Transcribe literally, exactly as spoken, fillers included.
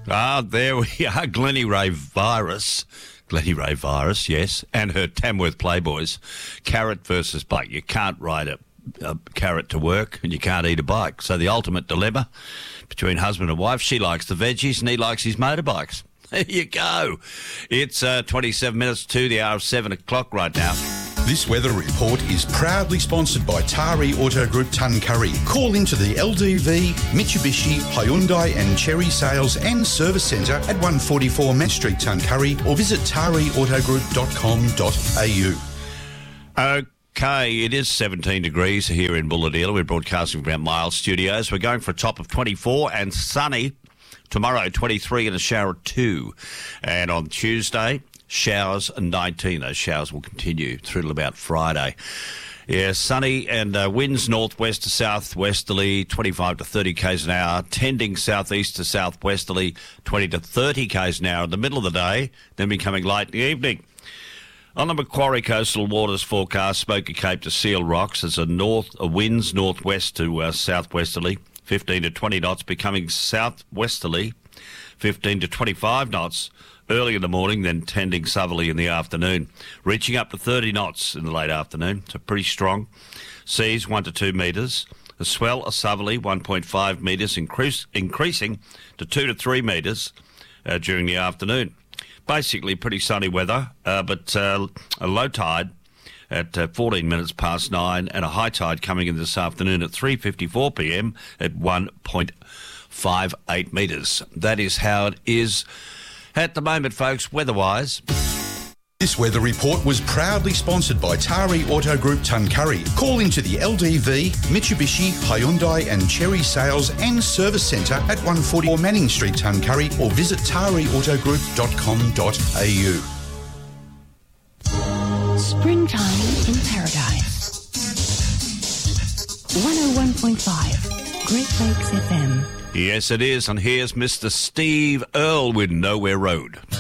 Ah, there we are. Glennie Ray Virus. Glennie Ray Virus, yes. And her Tamworth Playboys. Carrot versus bike. You can't ride a, a carrot to work and you can't eat a bike. So the ultimate dilemma between husband and wife. She likes the veggies and he likes his motorbikes. There you go. It's uh, twenty-seven minutes to the hour of seven o'clock right now. This weather report is proudly sponsored by Tari Auto Group Tuncurry. Call into the L D V, Mitsubishi, Hyundai and Cherry Sales and Service Centre at one forty-four Main Street, Tuncurry, or visit tari auto group dot com dot a u. Okay, it is seventeen degrees here in Bulahdelah. We're broadcasting from our Miles Studios. We're going for a top of twenty-four and sunny. Tomorrow, twenty-three and a shower of two. And on Tuesday, showers and nineteen. Those showers will continue through till about Friday. Yeah, sunny and uh, winds northwest to southwesterly, twenty-five to thirty k's an hour, tending southeast to southwesterly, twenty to thirty k's an hour in the middle of the day, then becoming light in the evening. On the Macquarie coastal waters forecast, Smoky Cape to Seal Rocks, there's a north a winds northwest to uh, southwesterly, fifteen to twenty knots, becoming southwesterly, fifteen to twenty-five knots early in the morning, then tending southerly in the afternoon, reaching up to thirty knots in the late afternoon, so pretty strong. Seas one to two metres. A swell, a southerly, one point five metres, increase, increasing to two to three metres uh, during the afternoon. Basically pretty sunny weather, uh, but uh, a low tide at uh, fourteen minutes past nine and a high tide coming in this afternoon at three fifty-four p m at one point five eight metres. That is how it is at the moment, folks, weather-wise. This weather report was proudly sponsored by Tari Auto Group Tuncurry. Call into the L D V, Mitsubishi, Hyundai and Cherry Sales and Service Centre at one forty-four Manning Street, Tuncurry, or visit tari auto group dot com dot a u. Springtime in Paradise. one oh one point five Great Lakes F M. Yes, it is, and here's Mister Steve Earle with Nowhere Road.